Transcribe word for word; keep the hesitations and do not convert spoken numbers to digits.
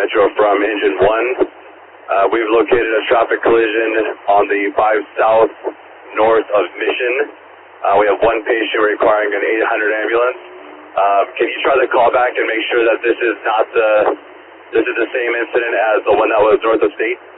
Metro from Engine one. Uh, we've located a traffic collision on the five South north of Mission. Uh, we have one patient requiring an eight hundred ambulance. Uh, can you try to call back and make sure that this is not the, this is the same incident as the one that was north of State?